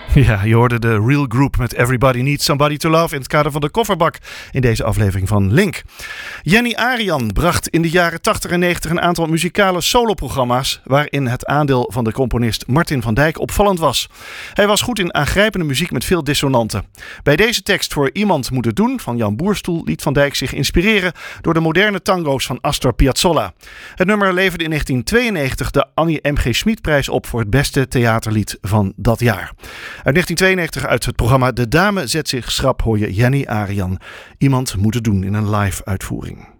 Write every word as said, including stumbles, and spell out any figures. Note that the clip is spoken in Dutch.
Ja, je hoorde de Real Group met Everybody Needs Somebody to Love in het kader van de kofferbak in deze aflevering van Link. Jenny Arian bracht in de jaren tachtig en negentig een aantal muzikale soloprogramma's waarin het aandeel van de componist Martin van Dijk opvallend was. Hij was goed in aangrijpende muziek met veel dissonanten. Bij deze tekst voor Iemand moet het doen van Jan Boerstoel liet Van Dijk zich inspireren door de moderne tango's van Astor Piazzolla. Het nummer leverde in negentien tweeënnegentig de Annie M G Schmid-prijs op voor het beste theaterlied van dat jaar. Uit negentien tweeënnegentig uit het programma De Dame zet zich schrap hoor je Jenny Arian. Iemand moet het doen in een live uitvoering.